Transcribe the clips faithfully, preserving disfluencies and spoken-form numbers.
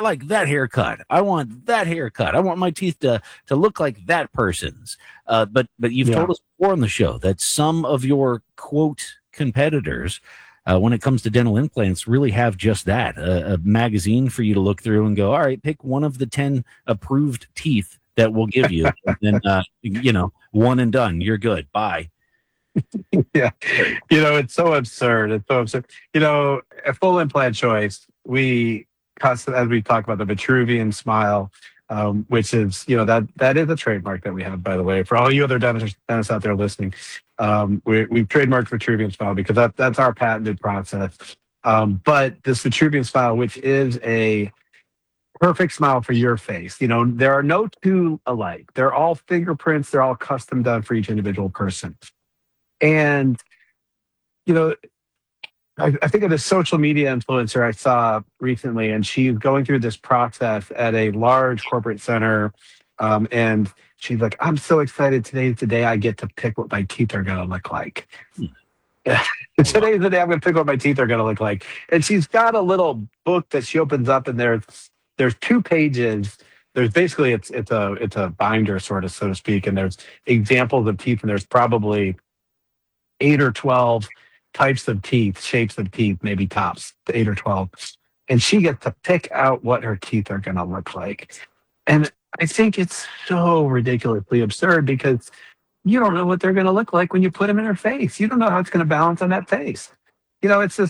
like that haircut. I want that haircut. I want my teeth to to look like that person's. Uh, but but you've Yeah. told us before on the show that some of your quote competitors, uh, when it comes to dental implants, really have just that, a, a magazine for you to look through and go, all right, pick one of the ten approved teeth that we'll give you. And then, uh, you know, one and done. You're good. Bye. Yeah. You know, it's so absurd. It's so absurd. You know, a full implant choice, we, custom, as we talk about the Vitruvian smile, um, which is, you know, that that is a trademark that we have, by the way, for all you other dentists, dentists out there listening. Um, we, we've trademarked Vitruvian smile because that, that's our patented process. Um, but this Vitruvian smile, which is a perfect smile for your face, you know, there are no two alike. They're all fingerprints. They're all custom done for each individual person. And, you know, I, I think of this social media influencer I saw recently, and she's going through this process at a large corporate center. Um, and she's like, I'm so excited. Today's the day I get to pick what my teeth are going to look like. Today's the day I'm going to pick what my teeth are going to look like. And she's got a little book that she opens up, and there's there's two pages. There's basically it's it's a it's a binder, sort of, so to speak, and there's examples of teeth, and there's probably eight or twelve types of teeth, shapes of teeth, maybe tops, eight or twelve. And she gets to pick out what her teeth are going to look like. And I think it's so ridiculously absurd because you don't know what they're going to look like when you put them in her face. You don't know how it's going to balance on that face. You know, it's just,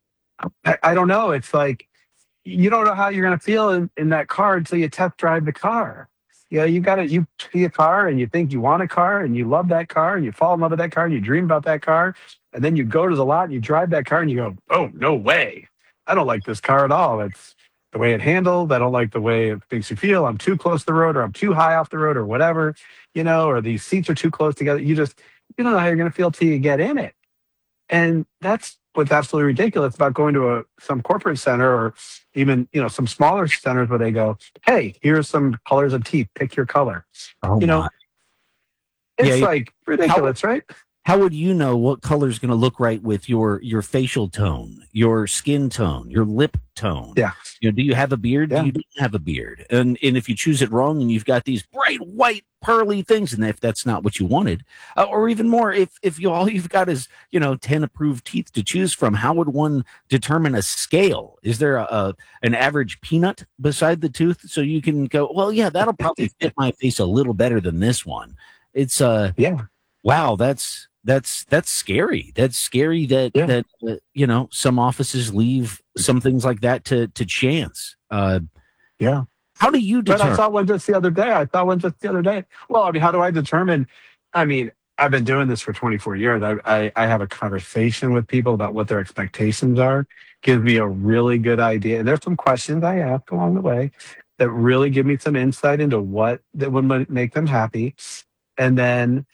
I, I don't know. It's like, you don't know how you're going to feel in, in that car until you test drive the car. You know, you got to, you see a car and you think you want a car and you love that car and you fall in love with that car and you dream about that car. And then you go to the lot and you drive that car and you go, oh, no way. I don't like this car at all. It's the way it handles. I don't like the way it makes you feel. I'm too close to the road, or I'm too high off the road, or whatever, you know, or these seats are too close together. You just, you don't know how you're going to feel till you get in it. And that's what's absolutely ridiculous about going to a some corporate center, or even, you know, some smaller centers where they go, hey, here's some colors of teeth, pick your color. Oh, you know, my. it's Yeah, like ridiculous, how, right? How would you know what color is going to look right with your your facial tone, your skin tone, your lip tone? Yeah. You know, do you have a beard? Yeah. Do you don't have a beard? And and if you choose it wrong and you've got these bright white pearly things, and if that's not what you wanted, uh, or even more, if if you all you've got is, you know, ten approved teeth to choose from, how would one determine a scale? Is there a, a an average peanut beside the tooth so you can go, well, yeah, that'll probably fit my face a little better than this one? It's uh yeah. Wow, that's that's that's scary. That's scary that Yeah. that uh, you know, some offices leave some things like that to to chance. Uh, Yeah. how do you But I determine? saw one just the other day. I saw one just the other day. Well, I mean, how do I determine? I mean, I've been doing this for twenty-four years. I, I, I have a conversation with people about what their expectations are. Gives me a really good idea. And there's some questions I ask along the way that really give me some insight into what that would ma- make them happy. And then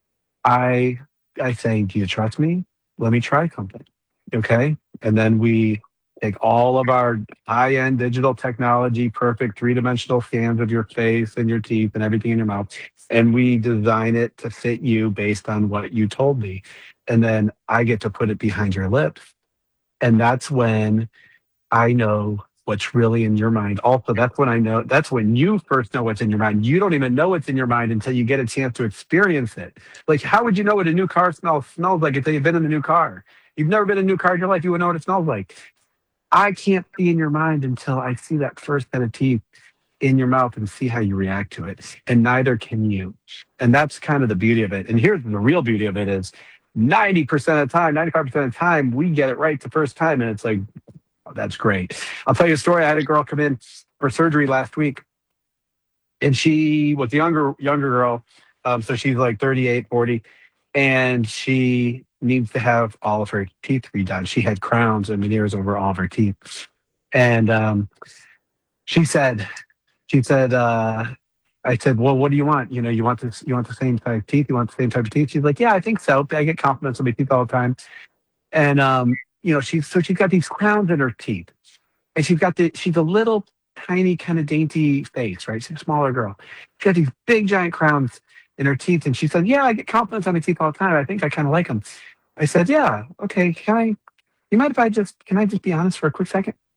I I say, do you trust me? Let me try something. Okay. And then we take all of our high-end digital technology, perfect three-dimensional scans of your face and your teeth and everything in your mouth, and we design it to fit you based on what you told me. And then I get to put it behind your lips. And that's when I know what's really in your mind. Also, that's when I know, that's when you first know what's in your mind. You don't even know what's in your mind until you get a chance to experience it. Like, how would you know what a new car smells smells like until you've been in a new car? You've never been in a new car in your life, you would know what it smells like. I can't see in your mind until I see that first set of teeth in your mouth and see how you react to it. And neither can you. And that's kind of the beauty of it. And here's the real beauty of it is ninety percent of the time, ninety-five percent of the time, we get it right the first time. And it's like, oh, that's great. I'll tell you a story. I had a girl come in for surgery last week, and she was a younger, younger girl. Um, so she's like thirty-eight, forty, and she needs to have all of her teeth redone. She had crowns and veneers over all of her teeth. And um, she said, she said, uh, I said, well, what do you want? You know, you want this, you want the same type of teeth? You want the same type of teeth? She's like, yeah, I think so. I get compliments on my teeth all the time. And, um, you know, she's, so she's got these crowns in her teeth. And she's got the, she's a little tiny kind of dainty face, right? She's a smaller girl. She's got these big giant crowns in her teeth. And she said, yeah, I get compliments on my teeth all the time. I think I kind of like them. I said, yeah, okay. Can I, you mind if I just, can I just be honest for a quick second?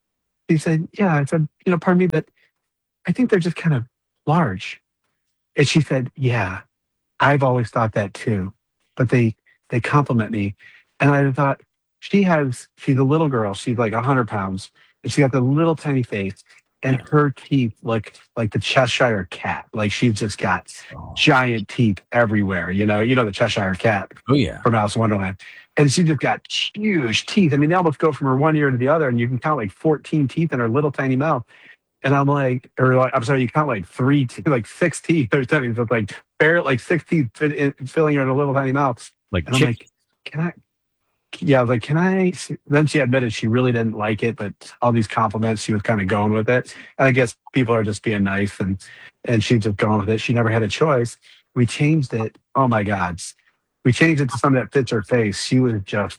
She said, yeah. I said, you know, pardon me, but I think they're just kind of large. And she said, yeah, I've always thought that too. But they they compliment me. And I thought, she has, she's a little girl. She's like one hundred pounds. And she got the little tiny face. And her teeth look like the Cheshire cat. Like she's just got Oh, giant teeth everywhere. You know, you know the Cheshire cat oh yeah. from Alice in Wonderland. And she just got huge teeth. I mean, they almost go from her one ear to the other, and you can count like fourteen teeth in her little tiny mouth. And I'm like, or like, I'm sorry, you count like three, te- like six teeth or something. So it's like bare, like six teeth fit in, filling her in a little tiny mouth. Like And I'm chick. like, can I? Yeah, I was like, can I? Then she admitted she really didn't like it, but all these compliments, she was kind of going with it. And I guess people are just being nice, and and she's just going with it. She never had a choice. We changed it. Oh my God. We changed it to something that fits her face. She was just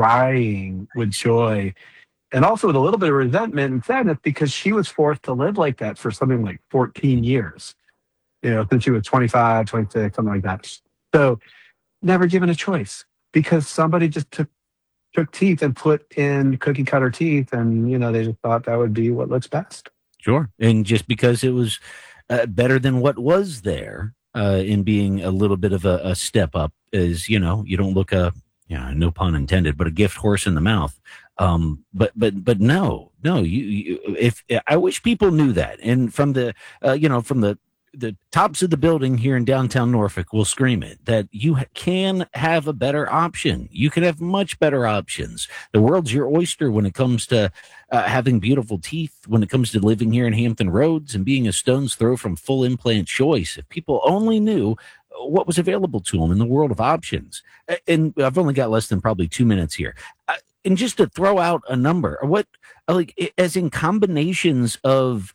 crying with joy and also with a little bit of resentment and sadness because she was forced to live like that for something like fourteen years, you know, since she was twenty-five, twenty-six, something like that. So never given a choice because somebody just took took teeth and put in cookie cutter teeth, and you know they just thought that would be what looks best. Sure. And just because it was uh, better than what was there uh, in being a little bit of a, a step up is, you know, you don't look a, yeah, no pun intended, but a gift horse in the mouth. Um, but, but, but no, no, you, you, if I wish people knew that. And from the, uh, you know, from the, the tops of the building here in downtown Norfolk will scream it that you ha- can have a better option. You can have much better options. The world's your oyster when it comes to uh, having beautiful teeth, when it comes to living here in Hampton Roads and being a stone's throw from full implant choice. If people only knew what was available to them in the world of options. And I've only got less than probably two minutes here. Uh, and just to throw out a number, what, like, as in combinations of,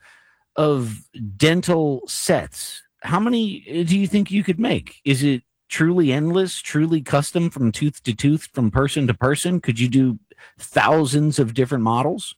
of dental sets, how many do you think you could make? Is it truly endless, truly custom from tooth to tooth, from person to person? Could you do thousands of different models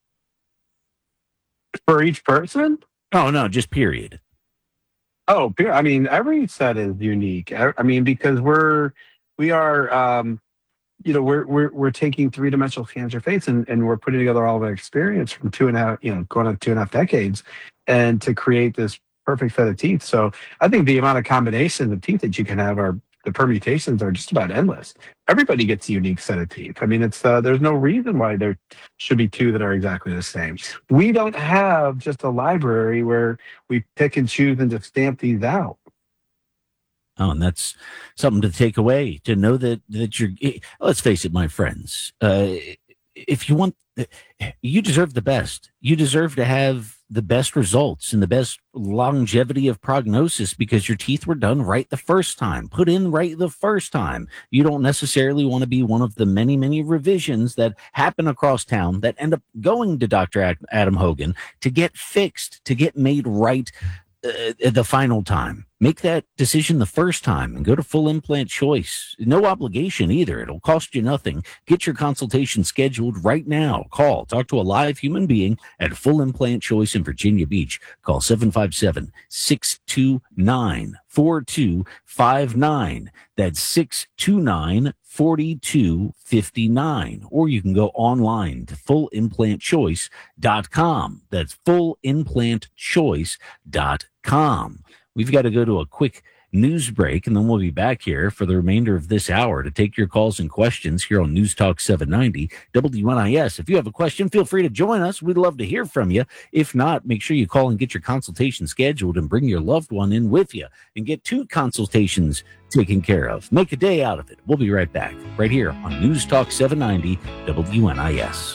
For each person? Oh no, just period. Oh, pure- I mean, every set is unique. I I mean, because we're we are um, you know we're we're we're taking three dimensional scans of your face and, and we're putting together all of our experience from two and a half you know going on two and a half decades, and to create this perfect set of teeth. So I think the amount of combinations of teeth that you can have are the permutations are just about endless. Everybody gets a unique set of teeth. I mean, it's uh, there's no reason why there should be two that are exactly the same. We don't have just a library where we pick and choose and just stamp these out. Oh, and that's something to take away, to know that that you're. Let's face it, my friends. Uh, if you want, you deserve the best. You deserve to have the best results and the best longevity of prognosis because your teeth were done right the first time, put in right the first time. You don't necessarily want to be one of the many, many revisions that happen across town that end up going to Doctor Adam Hogan to get fixed, to get made right uh, the final time. Make that decision the first time and go to Full Implant Choice. No obligation either. It'll cost you nothing. Get your consultation scheduled right now. Call, talk to a live human being at Full Implant Choice in Virginia Beach. Call seven five seven, six two nine, four two five nine. That's six two nine, four two five nine. Or you can go online to full implant choice dot com. That's full implant choice dot com. We've got to go to a quick news break, and then we'll be back here for the remainder of this hour to take your calls and questions here on News Talk seven ninety W N I S. If you have a question, feel free to join us. We'd love to hear from you. If not, make sure you call and get your consultation scheduled and bring your loved one in with you and get two consultations taken care of. Make a day out of it. We'll be right back right here on News Talk seven ninety W N I S.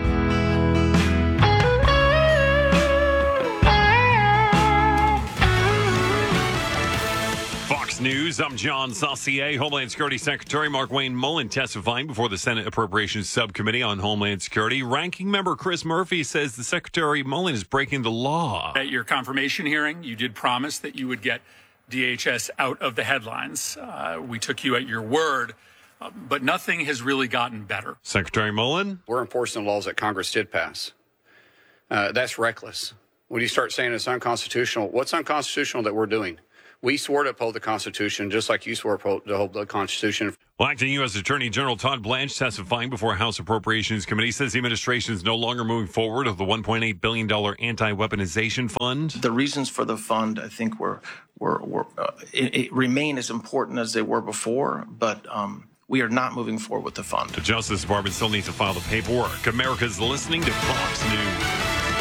News. I'm John Saucier. Homeland Security Secretary Markwayne Mullin testifying before the Senate Appropriations Subcommittee on Homeland Security. Ranking Member Chris Murphy says the Secretary Mullin is breaking the law. At your confirmation hearing, you did promise that you would get D H S out of the headlines. Uh, we took you at your word, uh, but nothing has really gotten better. Secretary Mullin? We're enforcing the laws that Congress did pass. Uh, that's reckless. When you start saying it's unconstitutional, what's unconstitutional that we're doing? We swore to uphold the Constitution, just like you swore to uphold the Constitution. Well, acting U S Attorney General Todd Blanche testifying before House Appropriations Committee says the administration is no longer moving forward with the one point eight billion dollars anti-weaponization fund. The reasons for the fund, I think, were, were, were uh, it, it remain as important as they were before, but um, we are not moving forward with the fund. The Justice Department still needs to file the paperwork. America's listening to Fox News.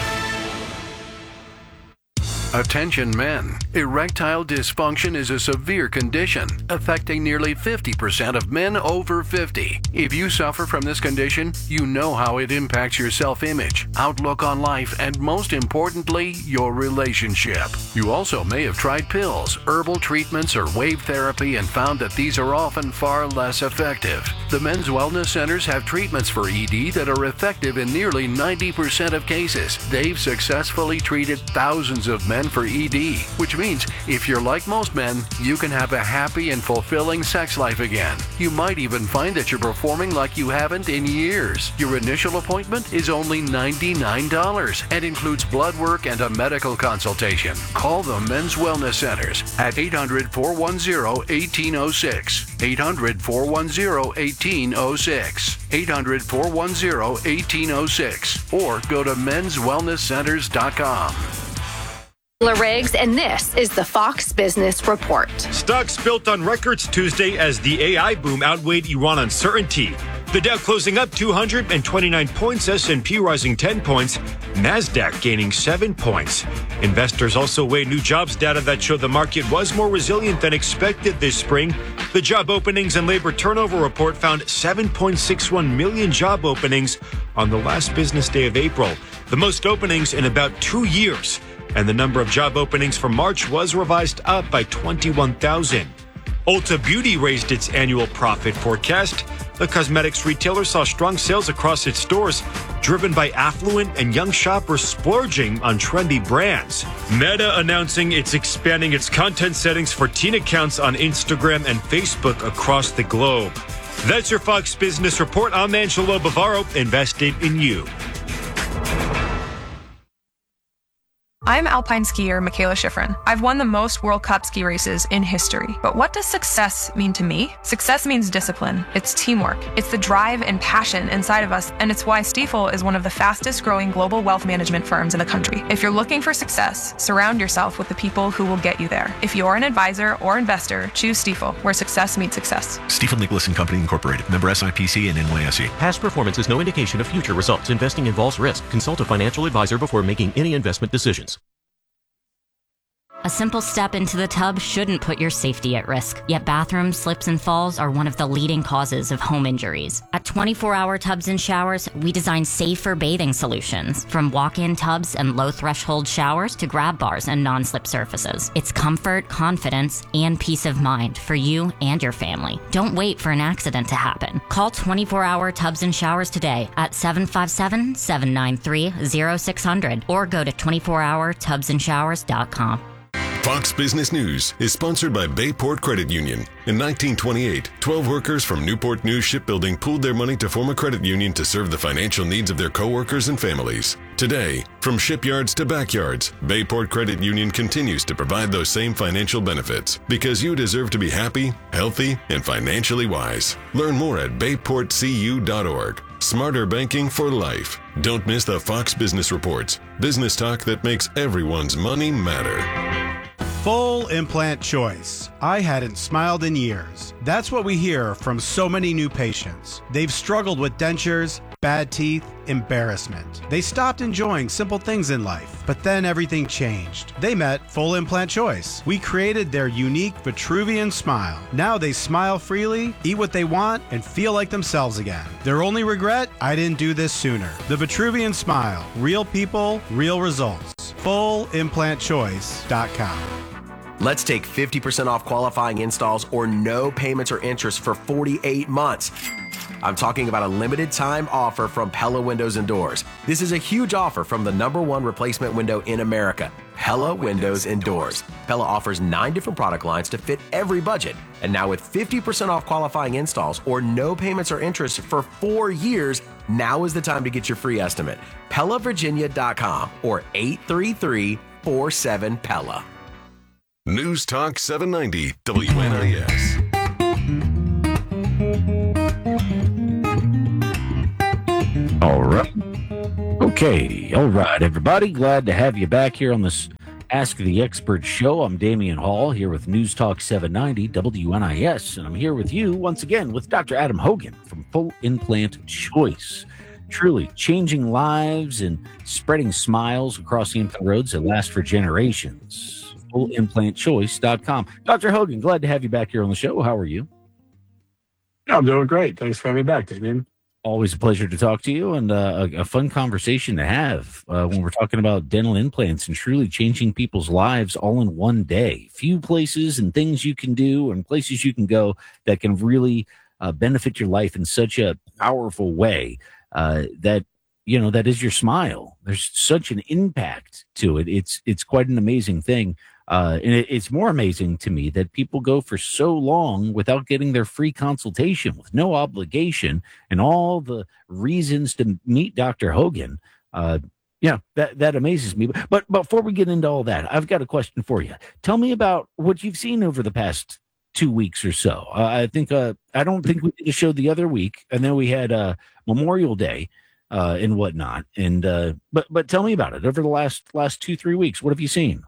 Attention men. Erectile dysfunction is a severe condition affecting nearly fifty percent of men over fifty. If you suffer from this condition, you know how it impacts your self-image, outlook on life, and most importantly, your relationship. You also may have tried pills, herbal treatments, or wave therapy and found that these are often far less effective. The Men's Wellness Centers have treatments for E D that are effective in nearly ninety percent of cases. They've successfully treated thousands of men for E D, which means if you're like most men, you can have a happy and fulfilling sex life again. You might even find that you're performing like you haven't in years. Your initial appointment is only ninety-nine dollars and includes blood work and a medical consultation. Call the Men's Wellness Centers at eight hundred, four one zero, one eight zero six. eight hundred, four one zero, one eight zero six. eight hundred, four one zero, one eight zero six. Or go to mens wellness centers dot com. Riggs, and this is the Fox Business Report. Stocks built on records Tuesday as the A I boom outweighed Iran uncertainty. The Dow closing up two hundred twenty-nine points, S and P rising ten points, NASDAQ gaining seven points. Investors also weigh new jobs data that show the market was more resilient than expected this spring. The job openings and labor turnover report found seven point six one million job openings on the last business day of April, the most openings in about two years. And the number of job openings for March was revised up by twenty-one thousand. Ulta Beauty raised its annual profit forecast. The cosmetics retailer saw strong sales across its stores, driven by affluent and young shoppers splurging on trendy brands. Meta announcing it's expanding its content settings for teen accounts on Instagram and Facebook across the globe. That's your Fox Business Report. I'm Angelo Bavaro, invested in you. I'm alpine skier Michaela Schifrin. I've won the most World Cup ski races in history. But what does success mean to me? Success means discipline. It's teamwork. It's the drive and passion inside of us, and it's why Stifel is one of the fastest growing global wealth management firms in the country. If you're looking for success, surround yourself with the people who will get you there. If you're an advisor or investor, choose Stifel, where success meets success. Stifel Nicholas and Company Incorporated. Member S I P C and N Y S E. Past performance is no indication of future results. Investing involves risk. Consult a financial advisor before making any investment decisions. A simple step into the tub shouldn't put your safety at risk, yet bathroom slips and falls are one of the leading causes of home injuries. At twenty-four hour Tubs and Showers, we design safer bathing solutions, from walk-in tubs and low-threshold showers to grab bars and non-slip surfaces. It's comfort, confidence, and peace of mind for you and your family. Don't wait for an accident to happen. Call twenty-four hour Tubs and Showers today at seven five seven, seven nine three, zero six zero zero or go to twenty-four hour tubs and showers dot com. Fox Business News is sponsored by Bayport Credit Union. In nineteen twenty-eight, twelve workers from Newport News Shipbuilding pooled their money to form a credit union to serve the financial needs of their coworkers and families. Today, from shipyards to backyards, Bayport Credit Union continues to provide those same financial benefits because you deserve to be happy, healthy, and financially wise. Learn more at bayport c u dot org. Smarter banking for life. Don't miss the Fox Business Reports. Business talk that makes everyone's money matter. Full implant choice. I hadn't smiled in years. That's what we hear from so many new patients. They've struggled with dentures, bad teeth, embarrassment. They stopped enjoying simple things in life, but then everything changed. They met Full Implant Choice. We created their unique Vitruvian smile. Now they smile freely, eat what they want, and feel like themselves again. Their only regret? I didn't do this sooner. The Vitruvian smile. Real people, real results. full implant choice dot com. Let's take fifty percent off qualifying installs or no payments or interest for forty-eight months. I'm talking about a limited time offer from Pella Windows and Doors. This is a huge offer from the number one replacement window in America, Pella Windows and Doors. Pella offers nine different product lines to fit every budget. And now with fifty percent off qualifying installs or no payments or interest for four years, now is the time to get your free estimate. Pella Virginia dot com or eight three three, four seven, Pella. News Talk seven ninety W N I S. All right. Okay. All right, everybody. Glad to have you back here on this Ask the Expert show. I'm Damian Hall here with News Talk seven ninety W N I S, and I'm here with you once again with Doctor Adam Hogan from Full Implant Choice. Truly changing lives and spreading smiles across the implant roads that last for generations. full implant choice dot com. Doctor Hogan, glad to have you back here on the show. How are you? I'm doing great. Thanks for having me back, Damian. Always a pleasure to talk to you, and uh, a, a fun conversation to have uh, when we're talking about dental implants and truly changing people's lives all in one day. Few places and things you can do and places you can go that can really uh, benefit your life in such a powerful way uh, that, you know, that is your smile. There's such an impact to it. It's, it's quite an amazing thing. Uh, and it, it's more amazing to me that people go for so long without getting their free consultation with no obligation and all the reasons to meet Doctor Hogan. Uh, yeah, that, that amazes me. But before we get into all that, I've got a question for you. Tell me about what you've seen over the past two weeks or so. Uh, I think, uh, I don't think we did a show the other week. And then we had uh, Memorial Day uh, and whatnot. And, uh, but, but tell me about it over the last, last two, three weeks. What have you seen?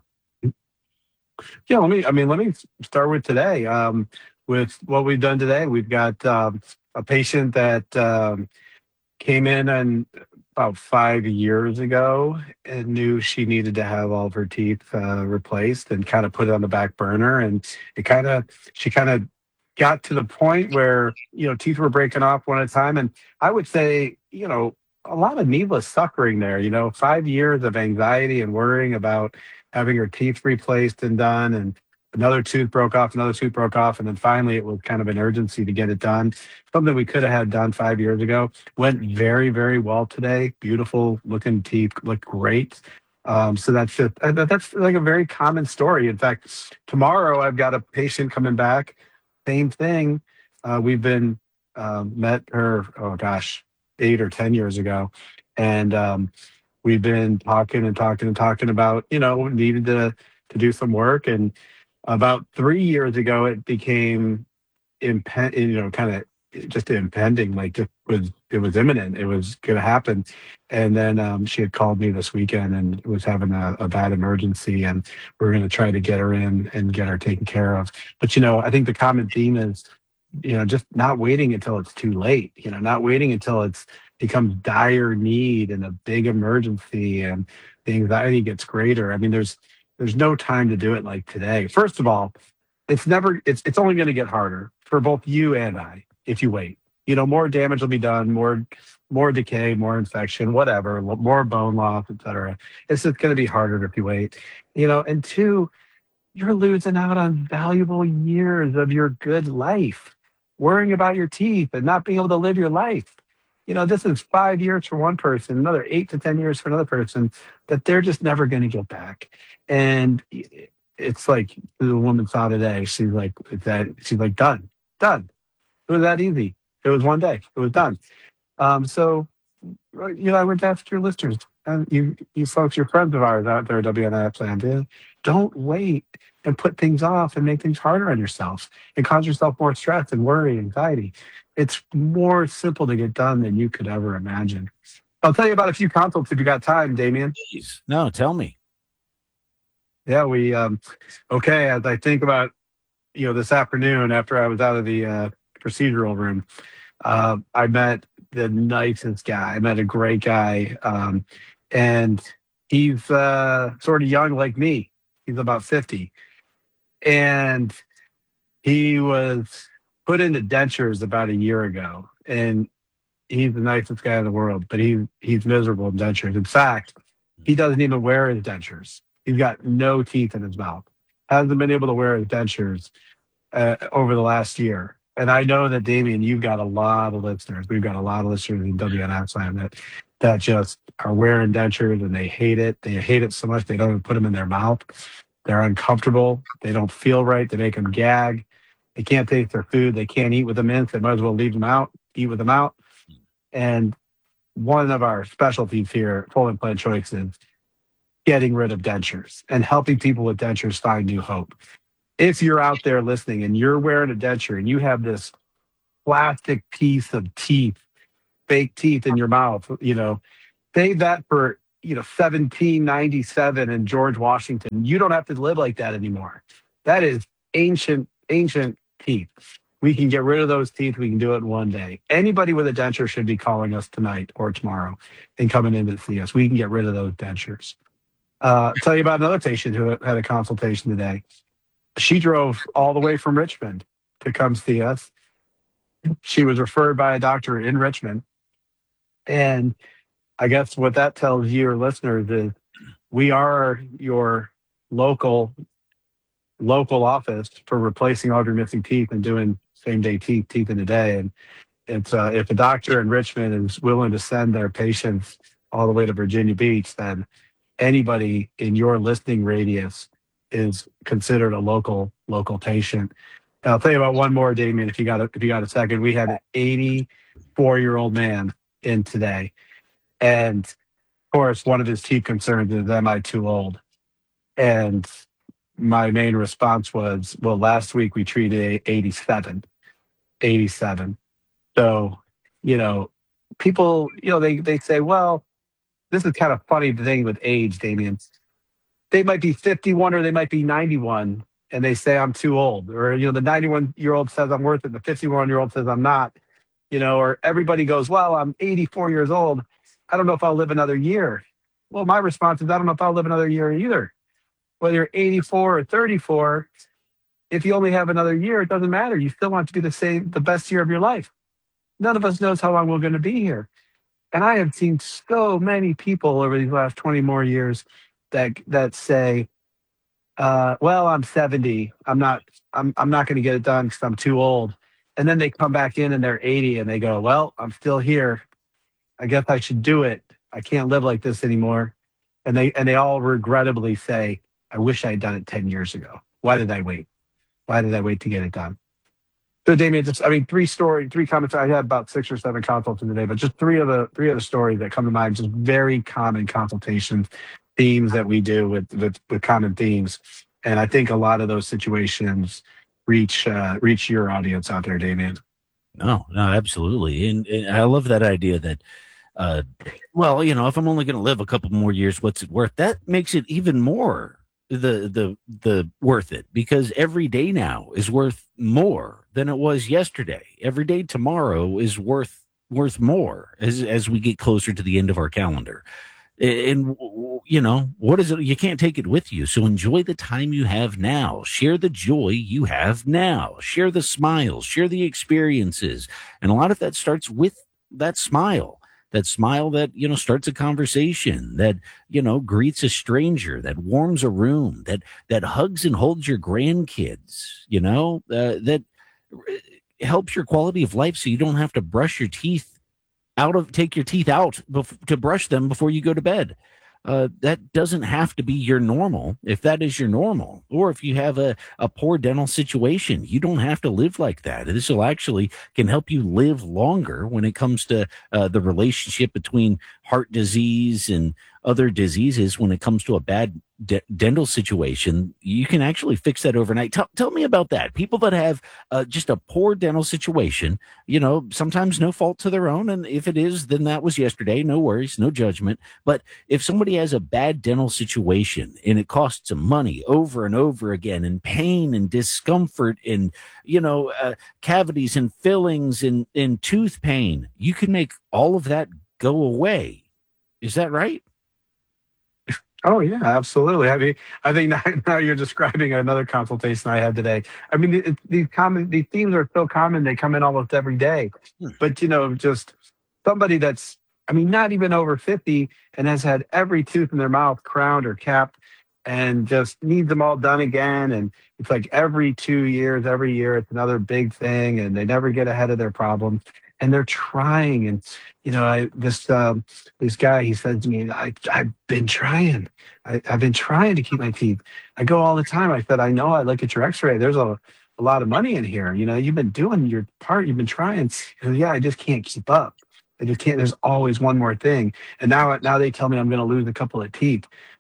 Yeah, let me, I mean, let me start with today. Um, with what we've done today, we've got um, a patient that um, came in and about five years ago and knew she needed to have all of her teeth uh, replaced and kind of put it on the back burner. And it kind of, she kind of got to the point where, you know, teeth were breaking off one at a time. And I would say, you know, a lot of needless suffering there, you know, five years of anxiety and worrying about having her teeth replaced and done, and another tooth broke off, another tooth broke off, and then finally it was kind of an urgency to get it done. Something we could have had done five years ago. Went very, very well today. Beautiful looking teeth, look great. Um, so that's just, that's like a very common story. In fact, tomorrow I've got a patient coming back. Same thing. Uh, we've been um, met her, oh gosh, eight or ten years ago, and um, we've been talking and talking and talking about, you know, needed to to do some work. And about three years ago, it became, impen- you know, kind of just impending, like it was, it was imminent. It was going to happen. And then um, she had called me this weekend and was having a, a bad emergency, and we we're going to try to get her in and get her taken care of. But, you know, I think the common theme is, you know, just not waiting until it's too late, you know, not waiting until it's becomes dire need and a big emergency and the anxiety gets greater. I mean, there's there's no time to do it like today. First of all, it's never it's it's only going to get harder for both you and I if you wait. You know, more damage will be done, more more decay, more infection, whatever, more bone loss, et cetera. It's just going to be harder if you wait. You know, and two, you're losing out on valuable years of your good life, worrying about your teeth and not being able to live your life. You know, this is five years for one person, another eight to ten years for another person that they're just never going to get back. And it's like the woman saw today. She's like, that she's like, done, done. It was that easy. It was one day. It was done. Um, so, you know, I would ask your listeners, and you, you folks, your friends of ours out there at W N I S land, don't wait and put things off and make things harder on yourself and cause yourself more stress and worry, anxiety. It's more simple to get done than you could ever imagine. I'll tell you about a few consults if you got time, Damian. Please. No, tell me. Yeah, we, um, okay, as I think about, you know, this afternoon after I was out of the uh, procedural room, uh, I met the nicest guy. I met a great guy. Um, and he's uh, sort of young like me. He's about fifty. And he was put into dentures about a year ago, and he's the nicest guy in the world, but he he's miserable in dentures. In fact, he doesn't even wear his dentures. He's got no teeth in his mouth. Hasn't been able to wear his dentures uh, over the last year. And I know that, Damian, you've got a lot of listeners. We've got a lot of listeners in W N S land that that just are wearing dentures and they hate it. They hate it so much they don't even put them in their mouth. They're uncomfortable. They don't feel right. They make them gag. They can't taste their food. They can't eat with them in. So they might as well leave them out, eat with them out. And one of our specialties here at Full Implant Choice is getting rid of dentures and helping people with dentures find new hope. If you're out there listening and you're wearing a denture and you have this plastic piece of teeth, fake teeth in your mouth, you know, save that for, you know, seventeen ninety-seven and George Washington. You don't have to live like that anymore. That is ancient, ancient teeth. We can get rid of those teeth. We can do it in one day. Anybody with a denture should be calling us tonight or tomorrow and coming in to see us. We can get rid of those dentures. Uh, I'll tell you about another patient who had a consultation today. She drove all the way from Richmond to come see us. She was referred by a doctor in Richmond. And I guess what that tells your listeners is we are your local local office for replacing all your missing teeth and doing same day teeth, teeth in a day. And it's uh, if a doctor in Richmond is willing to send their patients all the way to Virginia Beach, then anybody in your listening radius is considered a local local patient. And I'll tell you about one more, Damien, if you got a, if you got a second. We had an eighty-four-year-old man in today. And of course, one of his chief concerns is, am I too old? And my main response was, well, last week we treated eighty-seven. eighty-seven. So, you know, people, you know, they, they say, well, this is kind of funny thing with age, Damien. They might be fifty-one or they might be ninety-one, and they say I'm too old. Or, you know, the ninety-one-year-old says I'm worth it, the fifty-one-year-old says I'm not. You know, or everybody goes, well, I'm eighty-four years old. I don't know if I'll live another year. Well, my response is, I don't know if I'll live another year either. Whether you're eighty-four or thirty-four, if you only have another year, it doesn't matter. You still want to be the same, the best year of your life. None of us knows how long we're going to be here. And I have seen so many people over these last twenty more years that that say, uh, well, I'm seventy. I'm not, I'm, I'm not going to get it done because I'm too old. And then they come back in and they're eighty and they go, well, I'm still here. I guess I should do it. I can't live like this anymore. And they, and they all regrettably say, I wish I had done it ten years ago. Why did I wait? Why did I wait to get it done? So Damien, just, I mean, three story, three comments. I had about six or seven consults today, but just three of the three of the stories that come to mind, just very common consultation themes that we do with, with, with common themes. And I think a lot of those situations reach, uh, reach your audience out there, Damien. No, no, absolutely. And, and I love that idea that, uh, well, you know, if I'm only going to live a couple more years, what's it worth? That makes it even more the, the, the worth it, because every day now is worth more than it was yesterday. Every day tomorrow is worth, worth more as, as we get closer to the end of our calendar. And, you know, what is it? You can't take it with you. So enjoy the time you have now. Share the joy you have now. Share the smiles. Share the experiences. And a lot of that starts with that smile. That smile that, you know, starts a conversation, that, you know, greets a stranger, that warms a room, that that hugs and holds your grandkids, you know, uh, that helps your quality of life so you don't have to brush your teeth out of take your teeth out bef- to brush them before you go to bed. Uh, that doesn't have to be your normal. If that is your normal, or if you have a, a poor dental situation, you don't have to live like that. This will actually can help you live longer when it comes to uh, the relationship between heart disease and other diseases. When it comes to a bad de- dental situation, you can actually fix that overnight. Tell, tell me about that. People that have uh, just a poor dental situation, you know, sometimes no fault to their own. And if it is, then that was yesterday. No worries, no judgment. But if somebody has a bad dental situation and it costs them money over and over again, and pain and discomfort and, you know, uh, cavities and fillings and, and tooth pain, you can make all of that go away. Is that right? Oh yeah, absolutely. I mean, I think now, now you're describing another consultation I had today. I mean, it, these common, these themes are so common; they come in almost every day. Hmm. But you know, just somebody that's, I mean, not even over fifty and has had every tooth in their mouth crowned or capped, and just needs them all done again. And it's like every two years, every year, it's another big thing, and they never get ahead of their problems. And they're trying, and you know, I this um, this guy, he said to me, I, I've been trying, I, I've been trying to keep my teeth. I go all the time. I said, I know. I look at your X-ray. There's a, a lot of money in here. You know, you've been doing your part. You've been trying. He goes, yeah, I just can't keep up. I just can't. There's always one more thing. And now, now they tell me I'm going to lose a couple of teeth.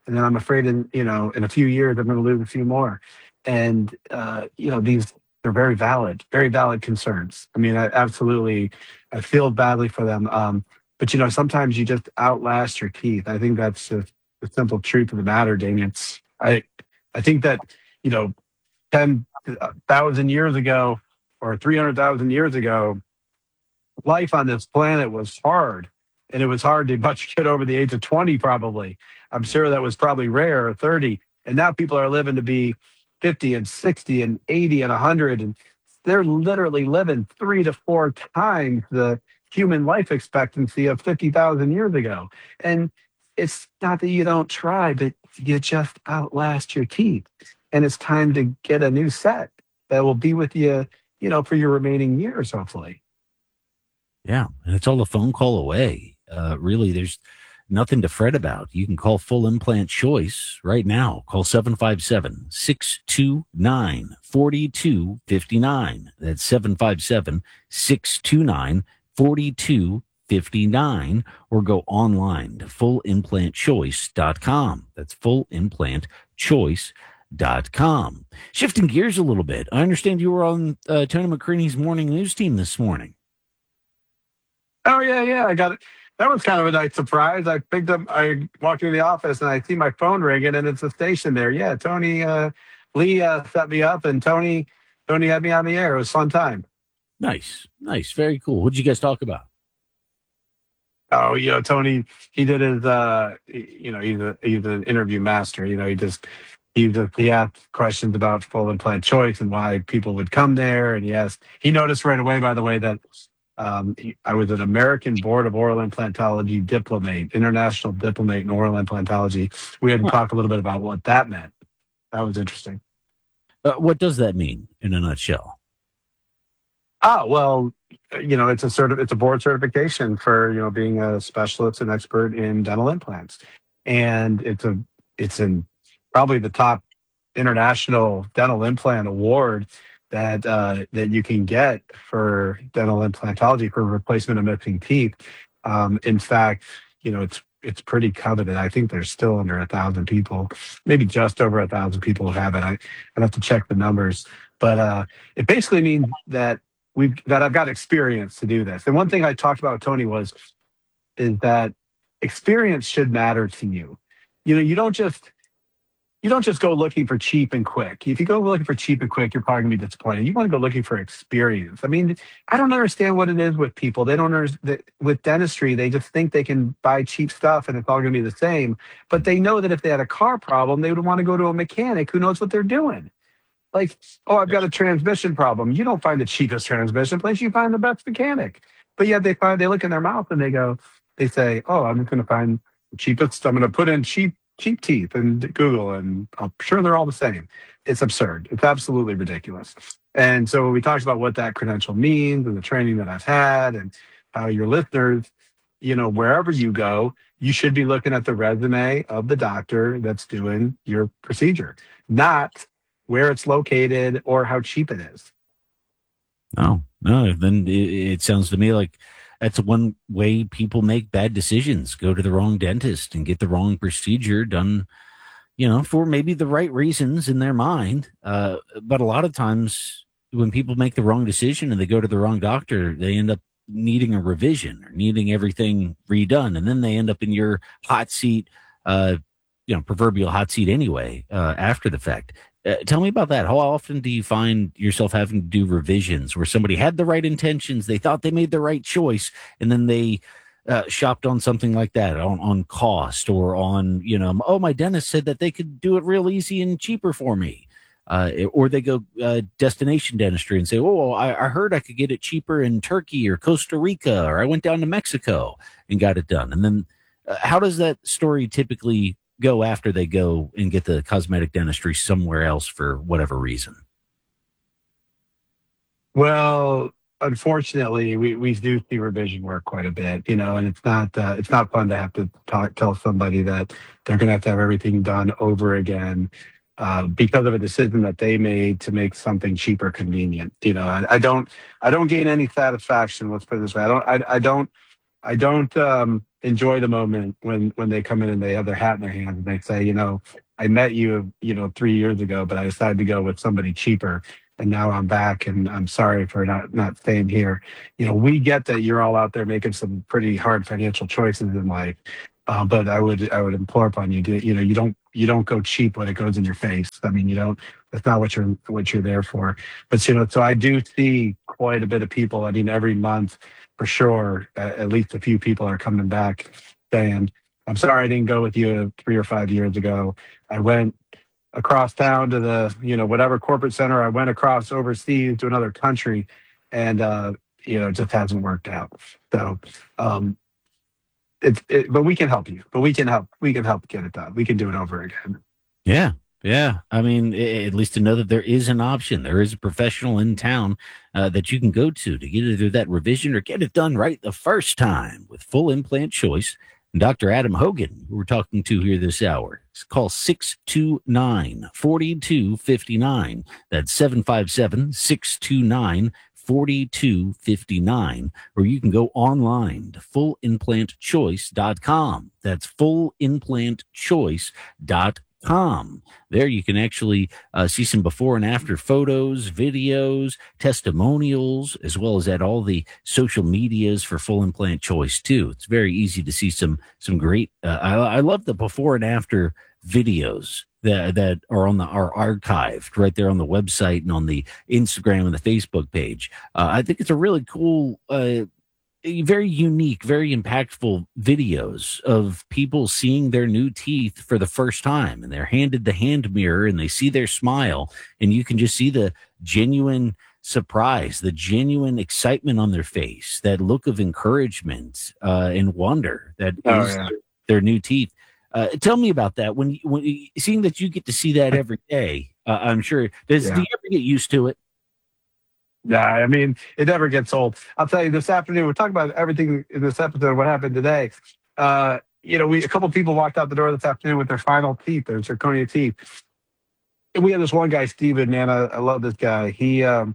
and then I'm afraid in you know in a few years I'm going to lose a few more. And uh, you know these they're very valid, very valid concerns. I mean, I absolutely, I feel badly for them. Um, but you know, sometimes you just outlast your teeth. I think that's just the simple truth of the matter, Damien. It's, I I think that you know, ten thousand years ago or three hundred thousand years ago, life on this planet was hard. And it was hard to much get over the age of twenty, probably. I'm sure that was probably rare, or thirty. And now people are living to be fifty and sixty and eighty and one hundred. And they're literally living three to four times the human life expectancy of fifty thousand years ago. And it's not that you don't try, but you just outlast your teeth. And it's time to get a new set that will be with you, you know, for your remaining years, hopefully. Yeah, and it's all a phone call away. Uh, really, there's nothing to fret about. You can call Full Implant Choice right now. Call seven five seven, six two nine, four two five nine. That's seven five seven, six two nine, four two five nine. Or go online to full implant choice dot com. That's full implant choice dot com. Shifting gears a little bit, I understand you were on uh, Tony McCreaney's morning news team this morning. Oh, yeah, yeah. I got it. That was kind of a nice surprise. I picked up, I walked into the office and I see my phone ringing and it's a station there. Yeah, Tony, uh, Lee uh, set me up and Tony, Tony had me on the air. It was a fun time. Nice, nice. Very cool. What did you guys talk about? Oh, you know, Tony, he did his, uh, you know, he's, a, he's an interview master. You know, he just, he just, he asked questions about Full Implant Choice and why people would come there. And he asked, he noticed right away, by the way, that Um, I was an American Board of Oral Implantology diplomate, international diplomate in oral implantology. We had to talk a little bit about what that meant. That was interesting. Uh, what does that mean in a nutshell? Ah, well, you know, it's a sort of it's a board certification for you know being a specialist and expert in dental implants, and it's a it's in probably the top international dental implant award that uh, that you can get for dental implantology for replacement of missing teeth. Um, in fact, you know, it's it's pretty coveted. I think there's still under a thousand people, maybe just over a thousand people who have it. I, I'd have to check the numbers, but uh, it basically means that we've that I've got experience to do this. And one thing I talked about with Tony was is that experience should matter to you. You know, you don't just You don't just go looking for cheap and quick. If you go looking for cheap and quick, you're probably going to be disappointed. You want to go looking for experience. I mean, I don't understand what it is with people. They don't understand. With dentistry, they just think they can buy cheap stuff and it's all going to be the same. But they know that if they had a car problem, they would want to go to a mechanic who knows what they're doing. Like, oh, I've got a transmission problem. You don't find the cheapest transmission place. You find the best mechanic. But yet they find, they look in their mouth and they go, they say, oh, I'm just going to find the cheapest. I'm going to put in cheap cheap teeth and Google, and I'm sure they're all the same. It's absurd. It's absolutely ridiculous. And so we talked about what that credential means and the training that I've had and how your listeners, you know, wherever you go, you should be looking at the resume of the doctor that's doing your procedure, not where it's located or how cheap it is. No, no. Then it, it sounds to me like that's one way people make bad decisions. Go to the wrong dentist and get the wrong procedure done, you know, for maybe the right reasons in their mind. Uh, but a lot of times when people make the wrong decision and they go to the wrong doctor, they end up needing a revision or needing everything redone. And then they end up in your hot seat, uh, you know, proverbial hot seat anyway, uh, after the fact. Uh, tell me about that. How often do you find yourself having to do revisions where somebody had the right intentions, they thought they made the right choice, and then they uh, shopped on something like that, on, on cost or on, you know, oh, my dentist said that they could do it real easy and cheaper for me. Uh, or they go uh, destination dentistry and say, oh, I, I heard I could get it cheaper in Turkey or Costa Rica, or I went down to Mexico and got it done. And then uh, how does that story typically go after they go and get the cosmetic dentistry somewhere else for whatever reason? Well, unfortunately, we, we do see revision work quite a bit, you know, and it's not uh, it's not fun to have to talk, tell somebody that they're going to have to have everything done over again uh, because of a decision that they made to make something cheaper convenient. You know, I, I don't I don't gain any satisfaction. Let's put it this way. I don't I, I don't I don't um, enjoy the moment when when they come in and they have their hat in their hand and they say, you know, I met you, you know, three years ago, but I decided to go with somebody cheaper, and now I'm back, and I'm sorry for not not staying here. You know, we get that you're all out there making some pretty hard financial choices in life, uh, but I would I would implore upon you to, you know, you don't you don't go cheap when it goes in your face. I mean, you don't. That's not what you're what you're there for. But you know, so I do see quite a bit of people. I mean, every month for sure, uh, at least a few people are coming back saying, "I'm sorry I didn't go with you three or five years ago. I went across town to the, you know, whatever corporate center. I went across overseas to another country, and uh, you know, it just hasn't worked out." So, um, it's it, but we can help you. But we can help. We can help get it done. We can do it over again. Yeah. Yeah. I mean, i- at least to know that there is an option. There is a professional in town uh, that you can go to to get either that revision or get it done right the first time with Full Implant Choice. And Doctor Adam Hogan, who we're talking to here this hour, call six two nine, four two five nine. That's seven five seven, six two nine, four two five nine. Or you can go online to full implant choice dot com. That's full implant choice dot com. Com. There you can actually uh, see some before and after photos, videos, testimonials, as well as at all the social medias for Full Implant Choice too. It's very easy to see some some great. Uh, I, I love the before and after videos that that are on the are archived right there on the website and on the Instagram and the Facebook page. Uh, I think it's a really cool. Uh, very unique, very impactful videos of people seeing their new teeth for the first time, and they're handed the hand mirror and they see their smile, and you can just see the genuine surprise, the genuine excitement on their face, that look of encouragement uh, and wonder that Oh, is yeah. their new teeth. Uh, tell me about that. When, you- when you- seeing that you get to see that every day, uh, I'm sure. Does Yeah. do you ever get used to it? Yeah, I mean, it never gets old. I'll tell you, this afternoon, we're talking about everything in this episode, what happened today. Uh, you know, we a couple people walked out the door this afternoon with their final teeth, their zirconia teeth. And we had this one guy, Steven, man, I, I love this guy. He um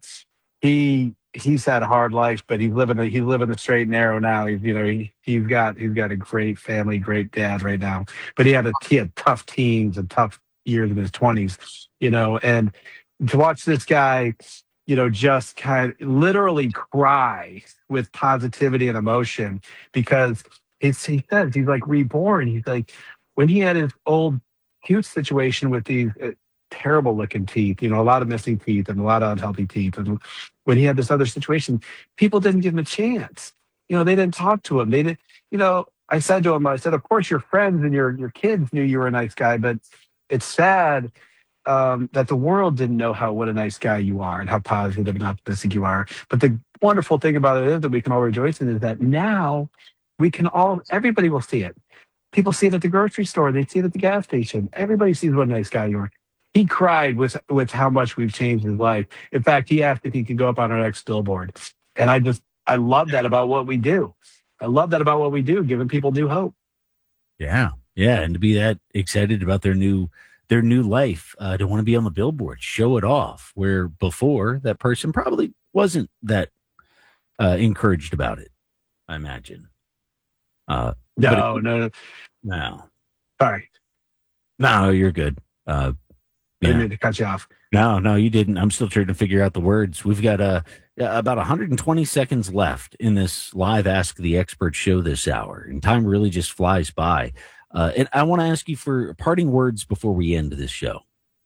he he's had a hard life, but he's living a, he's living the straight and narrow now. He's, you know, he he's got he's got a great family, great dad right now. But he had a he had tough teens and tough years in his twenties, you know, and to watch this guy, you know, just kind of literally cry with positivity and emotion because it's, he says he's like reborn. He's like, when he had his old cute situation with these uh, terrible looking teeth, you know, a lot of missing teeth and a lot of unhealthy teeth. And when he had this other situation, people didn't give him a chance. You know, they didn't talk to him. They didn't, you know, I said to him, I said, of course your friends and your, your kids knew you were a nice guy, but it's sad um, that the world didn't know how what a nice guy you are and how positive and optimistic you are. But the wonderful thing about it is that we can all rejoice in is that now we can all, everybody will see it. People see it at the grocery store. They see it at the gas station. Everybody sees what a nice guy you are. He cried with with how much we've changed his life. In fact, he asked if he could go up on our next billboard. And I just, I love that about what we do. I love that about what we do, giving people new hope. Yeah, yeah, and to be that excited about their new their new life, uh, to want to be on the billboard, show it off. Where before that person probably wasn't that uh, encouraged about it. I imagine. Uh, No, but no, it- no. no, Sorry. no, you're good. Uh, I didn't yeah. mean to cut you off. No, no, you didn't. I'm still trying to figure out the words. We've got uh, about one hundred twenty seconds left in this live Ask the Expert show this hour, and time really just flies by. Uh, and I want to ask you for parting words before we end this show.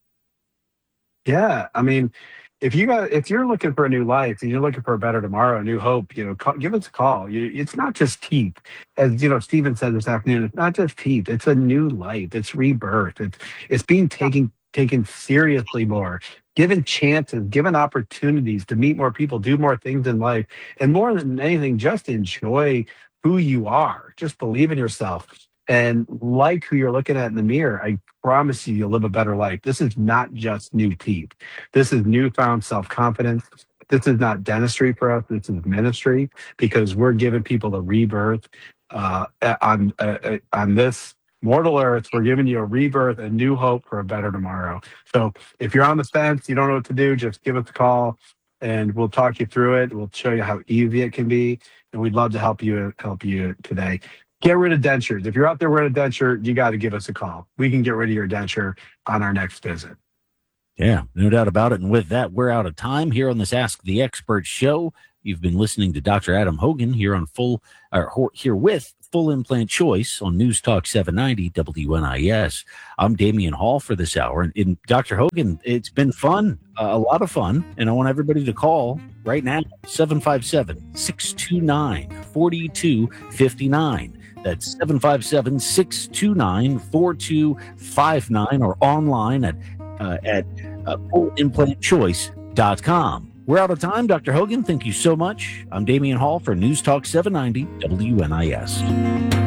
Yeah, I mean, if you got if you're looking for a new life and you're looking for a better tomorrow, a new hope, you know, call, give us a call. You, it's not just teeth, as you know, Stephen said this afternoon. It's not just teeth. It's a new life. It's rebirth. It's it's being taken taken seriously more, given chances, given opportunities to meet more people, do more things in life, and more than anything, just enjoy who you are. Just believe in yourself and like who you're looking at in the mirror. I promise you, you'll live a better life. This is not just new teeth. This is newfound self-confidence. This is not dentistry for us. This is ministry, because we're giving people a rebirth uh, on uh, on this mortal earth. We're giving you a rebirth, a new hope for a better tomorrow. So if you're on the fence, you don't know what to do, just give us a call and we'll talk you through it. We'll show you how easy it can be. And we'd love to help you help you today. get rid of dentures. If you're out there with a denture, you got to give us a call. We can get rid of your denture on our next visit. Yeah, no doubt about it. And with that, we're out of time here on this Ask the Expert show. You've been listening to Doctor Adam Hogan here on full, or here with Full Implant Choice on News Talk seven ninety W N I S. I'm Damian Hall for this hour. And, and Doctor Hogan, it's been fun, uh, a lot of fun. And I want everybody to call right now, seven five seven, six two nine, four two five nine. That's seven five seven, six two nine, four two five nine, or online at uh, at uh, full implant choice dot com. We're out of time. Doctor Hogan, thank you so much. I'm Damian Hall for News Talk seven ninety W N I S.